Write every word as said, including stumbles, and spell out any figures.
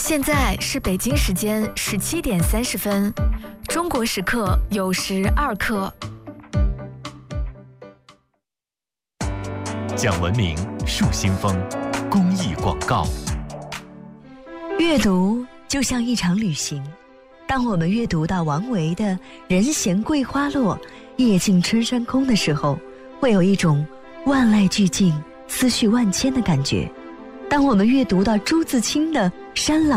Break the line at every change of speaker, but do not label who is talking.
现在是北京时间十七点三十分，中国时刻酉时二刻。
讲文明树新风，公益广告。
阅读就像一场旅行，当我们阅读到王维的“人闲桂花落，夜静春山空”的时候，会有一种万籁俱静、思绪万千的感觉。当我们阅读到朱自清的“山朗